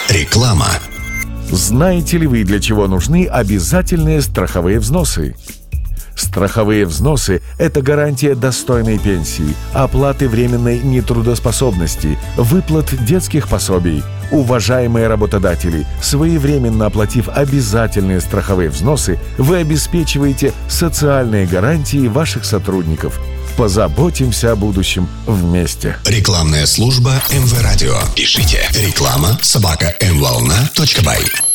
Реклама. Знаете ли вы, для чего нужны обязательные страховые взносы? Страховые взносы – это гарантия достойной пенсии, оплаты временной нетрудоспособности, выплат детских пособий. Уважаемые работодатели, своевременно оплатив обязательные страховые взносы, вы обеспечиваете социальные гарантии ваших сотрудников. Позаботимся о будущем вместе. Рекламная служба МВ Радио. Пишите реклама@mvolna.by.